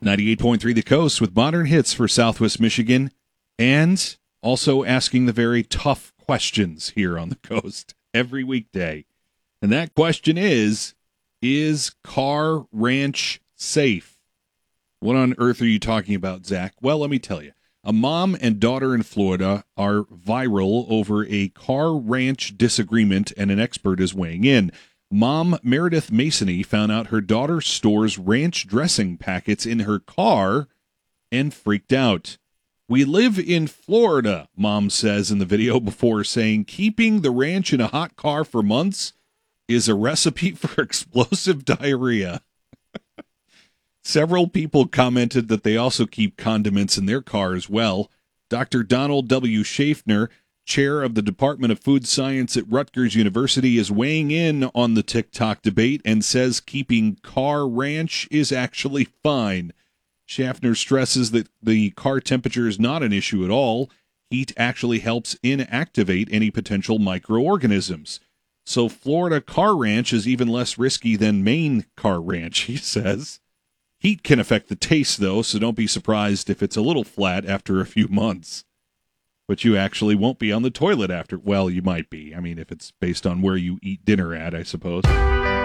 98.3 The Coast with modern hits for Southwest Michigan, and also asking the very tough questions here on the coast every weekday. And that question is Car Ranch safe? What on earth are you talking about, Zach? Well, let me tell you. A mom and daughter in Florida are viral over a car ranch disagreement, and an expert is weighing in. Mom Meredith Masony found out her daughter stores ranch dressing packets in her car and freaked out. "We live in Florida," Mom says in the video, before saying keeping the ranch in a hot car for months is a recipe for explosive diarrhea. Several people commented that they also keep condiments in their car as well. Dr. Donald W. Schaffner, chair of the Department of Food Science at Rutgers University, is weighing in on the TikTok debate and says keeping car ranch is actually fine. Schaffner stresses that the car temperature is not an issue at all. Heat actually helps inactivate any potential microorganisms. So Florida car ranch is even less risky than Maine car ranch, he says. Heat can affect the taste, though, so don't be surprised if it's a little flat after a few months. But you actually won't be on the toilet after. Well, you might be. I mean, if it's based on where you eat dinner at, I suppose.